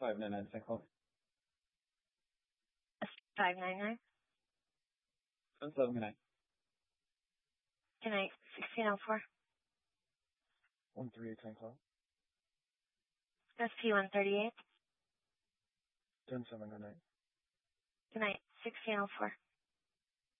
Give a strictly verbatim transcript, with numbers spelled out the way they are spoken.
five nine nine, thank you. five nine nine. seven seven nine. Good night. sixteen oh four. one three eight, thank you. S P one thirty-eight. ten seven nine nine. Good night. sixteen oh four.